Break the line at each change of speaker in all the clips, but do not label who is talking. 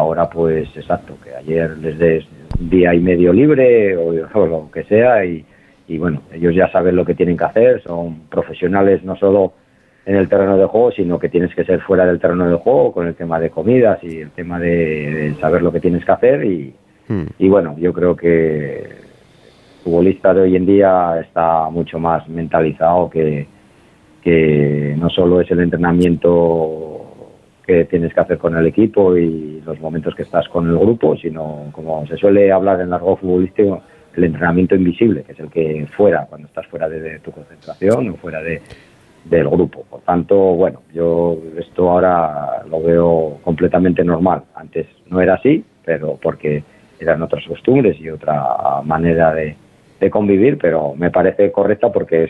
ahora pues exacto, que ayer les des un día y medio libre o lo que sea y bueno, ellos ya saben lo que tienen que hacer, son profesionales no solo en el terreno de juego, sino que tienes que ser fuera del terreno de juego con el tema de comidas y el tema de saber lo que tienes que hacer y bueno, yo creo que el futbolista de hoy en día está mucho más mentalizado que no solo es el entrenamiento que tienes que hacer con el equipo y los momentos que estás con el grupo, sino como se suele hablar en el argot futbolístico, el entrenamiento invisible, que es el que cuando estás fuera de tu concentración o fuera del grupo. Por tanto, bueno, yo esto ahora lo veo completamente normal. Antes no era así, pero porque eran otras costumbres y otra manera de convivir, pero me parece correcta porque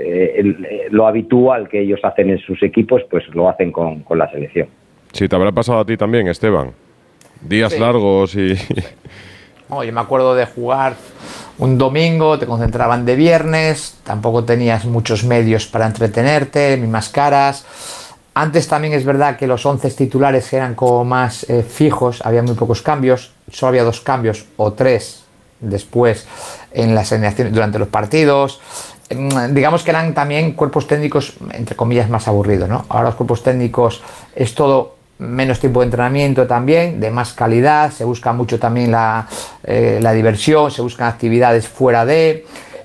es lo habitual que ellos hacen en sus equipos, pues lo hacen con la selección.
Sí, te habrá pasado a ti también, Esteban. Días largos y...
No, yo me acuerdo de jugar un domingo, te concentraban de viernes, tampoco tenías muchos medios para entretenerte, mismas caras. Antes también es verdad que los 11 titulares eran como más fijos, había muy pocos cambios, solo había 2 cambios o 3 después en las alineaciones durante los partidos. Digamos que eran también cuerpos técnicos, entre comillas, más aburridos, ¿no? Ahora los cuerpos técnicos es todo menos tiempo de entrenamiento también, de más calidad, se busca mucho también la diversión, se buscan actividades fuera de...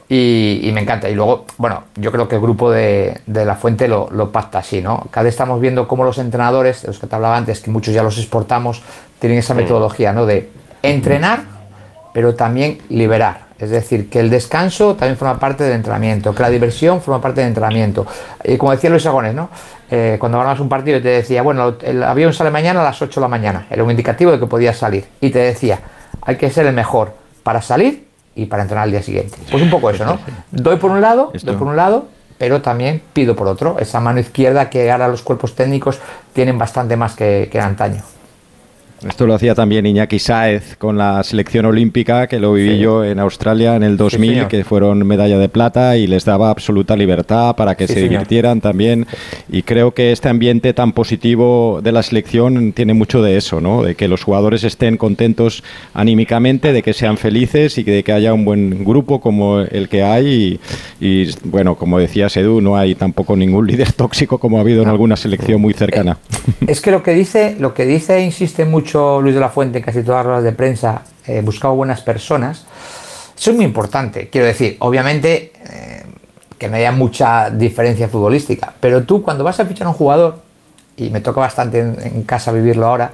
Y me encanta. Y luego, bueno, yo creo que el grupo de La Fuente lo pacta así, ¿no? Cada vez estamos viendo cómo los entrenadores, de los que te hablaba antes, que muchos ya los exportamos, tienen esa metodología, ¿no? De entrenar, pero también liberar. Es decir, que el descanso también forma parte del entrenamiento, que la diversión forma parte del entrenamiento. Y como decía Luis Aragonés, ¿no? Cuando ganabas un partido te decía, bueno, el avión sale mañana a las 8 de la mañana. Era un indicativo de que podías salir. Y te decía, hay que ser el mejor para salir y para entrenar al día siguiente. Pues un poco eso, ¿no? Doy por un lado, pero también pido por otro. Esa mano izquierda que ahora los cuerpos técnicos tienen bastante más que antaño.
Esto lo hacía también Iñaki Sáez con la selección olímpica, que lo viví yo en Australia en el 2000, que fueron medalla de plata y les daba absoluta libertad para que se divirtieran también. Y creo que este ambiente tan positivo de la selección tiene mucho de eso, ¿no? De que los jugadores estén contentos anímicamente, de que sean felices y de que haya un buen grupo como el que hay. Y bueno, como decías, Edu, no hay tampoco ningún líder tóxico como ha habido en alguna selección muy cercana.
Es que lo que dice insiste mucho Luis de la Fuente en casi todas las ruedas de prensa, buscado buenas personas. Eso es muy importante. Quiero decir, obviamente que no haya mucha diferencia futbolística, pero tú cuando vas a fichar a un jugador, y me toca bastante en casa vivirlo ahora,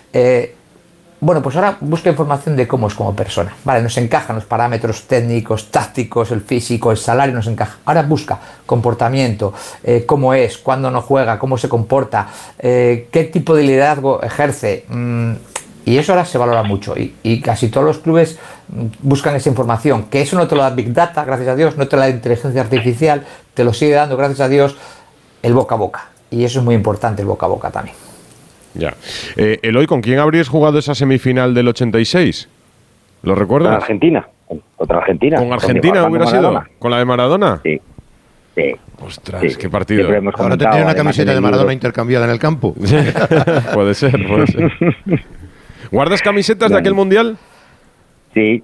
bueno, pues ahora busca información de cómo es como persona. Vale, nos encajan los parámetros técnicos, tácticos, el físico, el salario, nos encaja. Ahora busca comportamiento, cómo es, cuándo no juega, cómo se comporta, qué tipo de liderazgo ejerce. Y eso ahora se valora mucho. Y casi todos los clubes buscan esa información. Que eso no te lo da Big Data, gracias a Dios, no te lo da inteligencia artificial, te lo sigue dando, gracias a Dios, el boca a boca. Y eso es muy importante, el boca a boca también.
Ya. Eloy, ¿con quién habrías jugado esa semifinal del 86? ¿Lo recuerdas?
Contra Argentina.
¿Con Argentina hubiera sido? ¿Con la de Maradona?
Sí.
Ostras, qué partido.
Ahora tendría una camiseta de Maradona intercambiada en el campo.
Puede ser. ¿Guardas camisetas de aquel mundial?
Sí.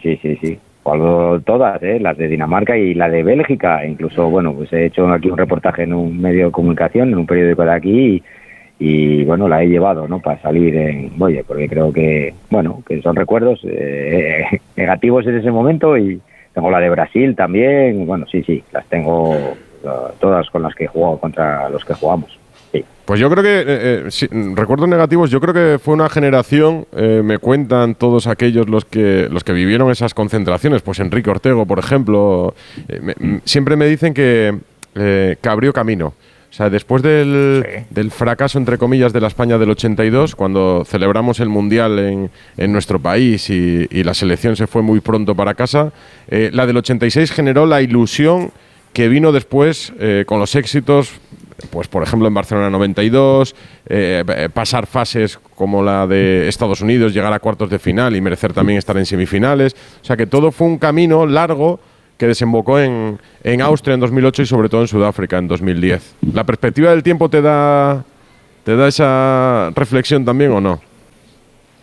Guardo todas, las de Dinamarca y la de Bélgica. Incluso, bueno, pues he hecho aquí un reportaje en un medio de comunicación, en un periódico de aquí, y bueno, la he llevado, ¿no? Para salir en Boye, porque creo que, bueno, que son recuerdos negativos en ese momento. Y tengo la de Brasil también. Bueno, sí, las tengo todas con las que he jugado contra los que jugamos. Sí.
Pues yo creo que, recuerdos negativos, yo creo que fue una generación, me cuentan todos aquellos los que vivieron esas concentraciones, pues Enrique Ortego, por ejemplo, siempre me dicen que abrió camino. O sea, después del fracaso, entre comillas, de la España del 82, cuando celebramos el Mundial en nuestro país y la selección se fue muy pronto para casa, la del 86 generó la ilusión que vino después con los éxitos, pues por ejemplo en Barcelona 92, pasar fases como la de Estados Unidos, llegar a cuartos de final y merecer también estar en semifinales. O sea que todo fue un camino largo que desembocó en Austria en 2008 y sobre todo en Sudáfrica en 2010. ¿La perspectiva del tiempo te da esa reflexión también o no?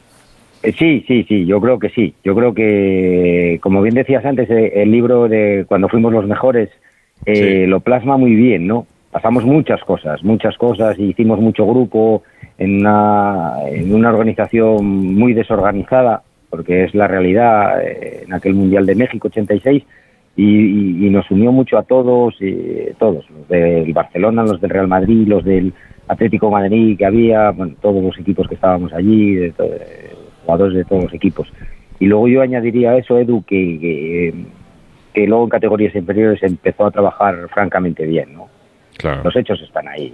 Sí, yo creo que sí. Yo creo que, como bien decías antes, el libro de Cuando fuimos los mejores lo plasma muy bien, ¿no? Pasamos muchas cosas, hicimos mucho grupo en una organización muy desorganizada, porque es la realidad en aquel Mundial de México 86, y nos unió mucho a todos, los del Barcelona, los del Real Madrid, los del Atlético de Madrid que había, bueno, todos los equipos que estábamos allí, jugadores de todos los equipos. Y luego yo añadiría a eso, Edu, que luego en categorías inferiores empezó a trabajar francamente bien, ¿no?
Claro.
Los hechos están ahí.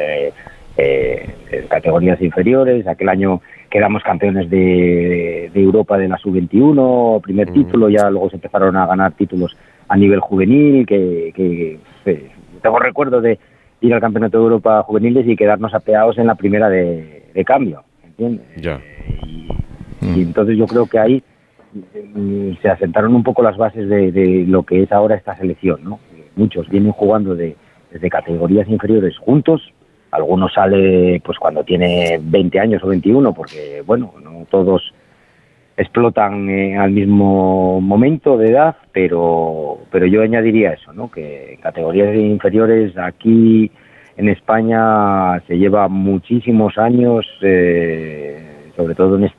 En categorías inferiores, aquel año quedamos campeones de Europa de la sub-21, primer título, ya luego se empezaron a ganar títulos a nivel juvenil, que tengo recuerdo de ir al Campeonato de Europa juveniles y quedarnos apeados en la primera de cambio, ¿entiendes?
Ya.
Y entonces yo creo que ahí se asentaron un poco las bases de lo que es ahora esta selección, ¿no? Muchos vienen jugando desde categorías inferiores juntos, algunos sale pues cuando tiene 20 años o 21, porque bueno, no todos explotan al mismo momento de edad, pero yo añadiría eso, ¿no? Que en categorías inferiores aquí en España se lleva muchísimos años, sobre todo en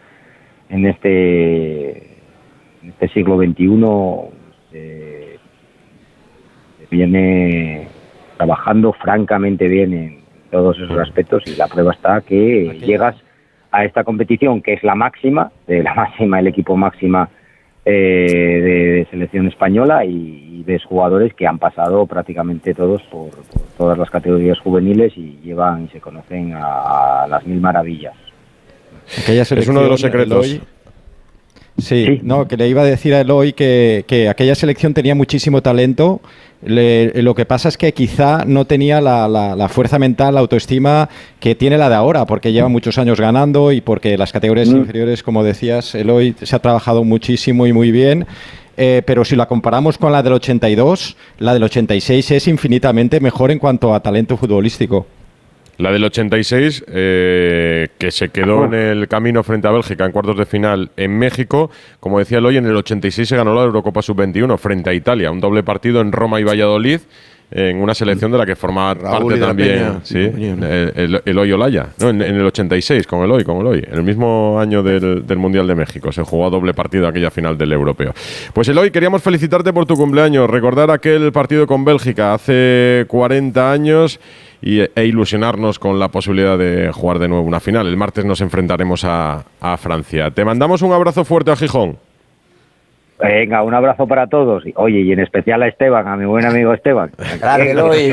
este siglo XXI, se viene trabajando francamente bien en todos esos aspectos, y la prueba está que llegas a esta competición, que es la máxima, el equipo máxima de selección española, y ves jugadores que han pasado prácticamente todos por todas las categorías juveniles y se conocen a las mil maravillas.
Es uno de los secretos.
Eloy, sí, no, que le iba a decir a Eloy que aquella selección tenía muchísimo talento. Lo que pasa es que quizá no tenía la fuerza mental, la autoestima que tiene la de ahora, porque lleva muchos años ganando y porque las categorías inferiores, como decías, Eloy, se ha trabajado muchísimo y muy bien. Pero si la comparamos con la del 82, la del 86 es infinitamente mejor en cuanto a talento futbolístico.
La del 86, que se quedó en el camino frente a Bélgica en cuartos de final en México. Como decía Eloy, en el 86 se ganó la Eurocopa Sub-21 frente a Italia. Un doble partido en Roma y Valladolid, en una selección de la que formaba parte también Eloy Olaya. No, en el 86, con Eloy. En el mismo año del Mundial de México. Se jugó a doble partido aquella final del Europeo. Pues Eloy, queríamos felicitarte por tu cumpleaños. Recordar aquel partido con Bélgica hace 40 años... e ilusionarnos con la posibilidad de jugar de nuevo una final. El martes nos enfrentaremos a Francia. Te mandamos un abrazo fuerte a Gijón.
Venga, un abrazo para todos. Oye, y en especial a Esteban, a mi buen amigo Esteban.
Grande, Eloy.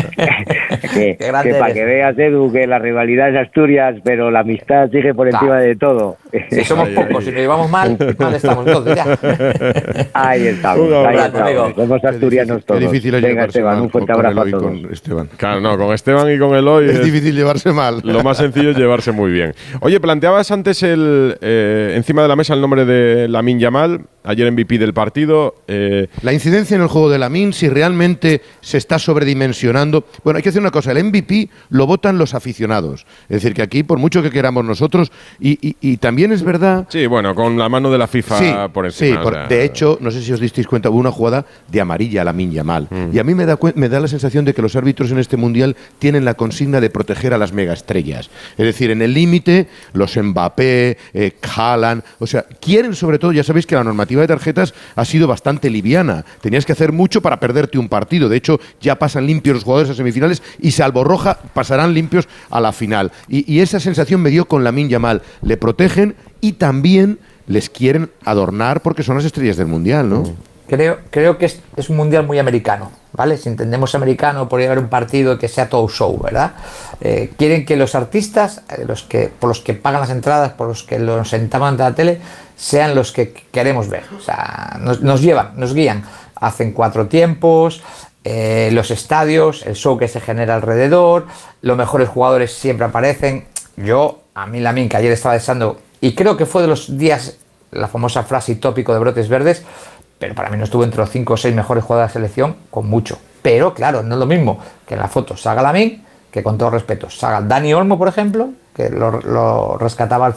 que para que veas, Edu, que la rivalidad es Asturias, pero la amistad sigue por encima de todo.
Si somos pocos, si nos llevamos mal estamos todos ya.
Ahí estamos. Somos asturianos todos.
Es difícil
Venga, Esteban, un fuerte abrazo a todos.
Con Esteban.
Claro, no, con Esteban y con Eloy
es difícil llevarse mal.
Lo más sencillo es llevarse muy bien. Oye, planteabas antes encima de la mesa el nombre de Lamine Yamal, ayer MVP del partido.
La incidencia en el juego de Lamine, si realmente se está sobredimensionando. Bueno, hay que decir una cosa, el MVP lo votan los aficionados. Es decir, que aquí, por mucho que queramos nosotros, y también es verdad...
Sí, bueno, con la mano de la FIFA por encima.
Sí, de hecho, no sé si os disteis cuenta, hubo una jugada de amarilla a Lamine Yamal. Y a mí me da la sensación de que los árbitros en este Mundial tienen la consigna de proteger a las megaestrellas. Es decir, en el límite, los Mbappé, Haaland, o sea, quieren sobre todo, ya sabéis que la normativa de tarjetas ha sido bastante liviana. Tenías que hacer mucho para perderte un partido. De hecho, ya pasan limpios los jugadores a semifinales y salvo roja pasarán limpios a la final. Y esa sensación me dio con Lamine Yamal. Le protegen y también les quieren adornar porque son las estrellas del Mundial, ¿no?
Creo que es un Mundial muy americano, ¿vale? Si entendemos americano, podría haber un partido que sea todo show, ¿verdad? Quieren que los artistas, por los que pagan las entradas, por los que nos sentamos ante la tele, sean los que queremos ver. O sea, nos llevan, nos guían. Hacen 4 tiempos, los estadios, el show que se genera alrededor, los mejores jugadores siempre aparecen. A mí Lamine, que ayer estaba deseando, y creo que fue de los días, la famosa frase y tópico de brotes verdes, pero para mí no estuvo entre los 5 o 6 mejores jugadores de la selección, con mucho. Pero claro, no es lo mismo que en la foto salga Lamine, que con todo respeto salga Dani Olmo, por ejemplo, que lo rescataba